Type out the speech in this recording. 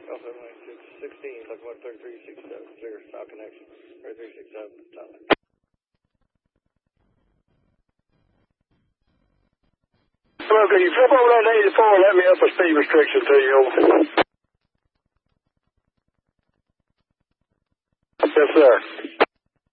Alpha 16, look 13367, clear, stop connection, 3367, Tyler. Hello, can you flip over that 84 and let me up a speed restriction to you? Yes, sir.